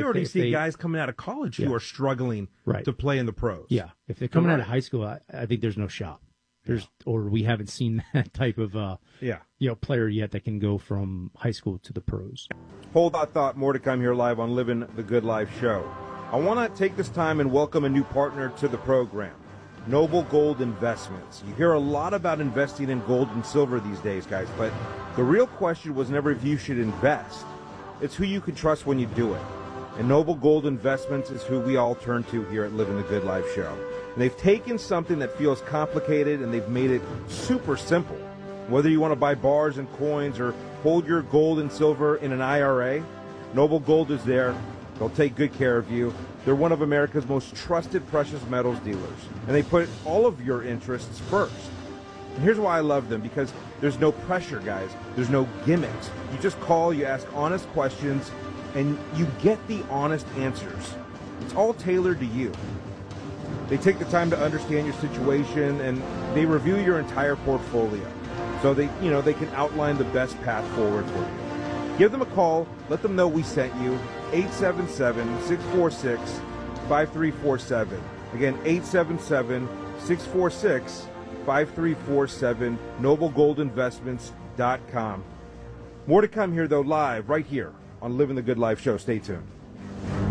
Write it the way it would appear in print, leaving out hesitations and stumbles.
we already see guys coming out of college who are struggling to play in the pros. Yeah, if they're coming out of high school, I think there's no shot. Or we haven't seen that type of player yet that can go from high school to the pros. Hold that thought. More to come here live on Living the Good Life show. I want to take this time and welcome a new partner to the program, Noble Gold Investments. You hear a lot about investing in gold and silver these days, guys, but the real question was never if you should invest. It's who you can trust when you do it. And Noble Gold Investments is who we all turn to here at Living the Good Life show. And they've taken something that feels complicated and they've made it super simple. Whether you want to buy bars and coins or hold your gold and silver in an IRA, Noble Gold is there. They'll take good care of you. They're one of America's most trusted precious metals dealers. And they put all of your interests first. And here's why I love them, because there's no pressure, guys. There's no gimmicks. You just call, you ask honest questions, and you get the honest answers. It's all tailored to you. They take the time to understand your situation, and they review your entire portfolio. So they can outline the best path forward for you. Give them a call. Let them know we sent you. 877-646-5347. Again, 877-646-5347. NobleGoldInvestments.com. More to come here, though, live right here on Living the Good Life show. Stay tuned.